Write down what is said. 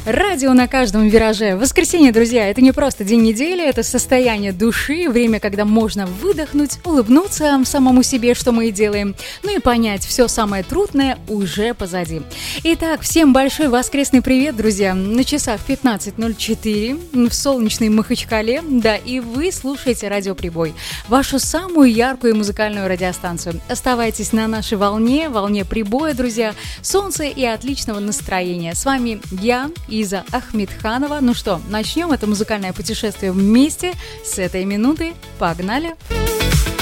Радио на каждом вираже. Воскресенье, друзья, это не просто день недели, это состояние души, время, когда можно выдохнуть, улыбнуться самому себе, что мы и делаем, ну и понять, все самое трудное уже позади. Итак, всем большой воскресный привет, друзья. На часах 15:04 в солнечной Махачкале, да, и вы слушаете Радио Прибой, вашу самую яркую музыкальную радиостанцию. Оставайтесь на нашей волне Прибоя, друзья, солнца и отличного настроения. С вами я, Иза Ахмедханова. Ну что, начнем это музыкальное путешествие вместе с этой минуты. Погнали! Погнали!